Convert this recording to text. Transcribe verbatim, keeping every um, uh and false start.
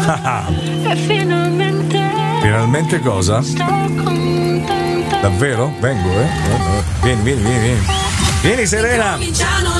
E finalmente. Finalmente cosa? Sto contenta. Davvero? Vengo, eh? Vieni, vieni, vieni, vieni. Vieni, Serena.